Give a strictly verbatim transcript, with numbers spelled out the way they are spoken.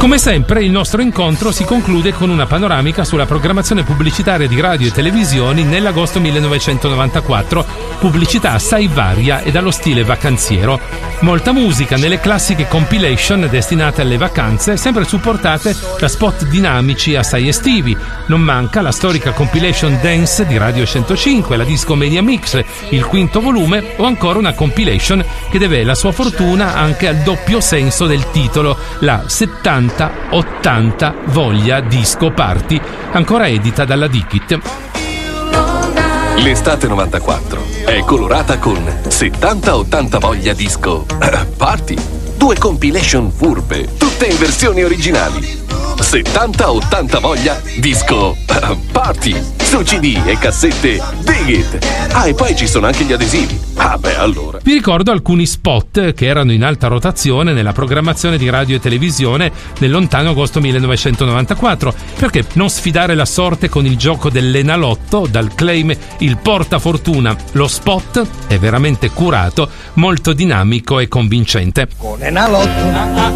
Come sempre, il nostro incontro si conclude con una panoramica sulla programmazione pubblicitaria di radio e televisioni nell'agosto millenovecentonovantaquattro, pubblicità assai varia e dallo stile vacanziero. Molta musica nelle classiche compilation destinate alle vacanze, sempre supportate da spot dinamici assai estivi. Non manca la storica compilation Dance di Radio centocinque, la Discomania Mix, il quinto volume, o ancora una compilation che deve la sua fortuna anche al doppio senso del titolo, la settanta ottanta Voglia Disco Party, ancora edita dalla Dikit. L'estate novantaquattro è colorata con settanta ottanta Voglia Disco Party, due compilation furbe, tutte in versioni originali. settanta ottanta Voglia Disco Party su C D e cassette Dig It. Ah, e poi ci sono anche gli adesivi. Ah beh, allora. Vi ricordo alcuni spot che erano in alta rotazione nella programmazione di radio e televisione nel lontano agosto millenovecentonovantaquattro. Perché non sfidare la sorte con il gioco dell'Enalotto, dal claim il portafortuna? Lo spot è veramente curato, molto dinamico e convincente. Con Enalotto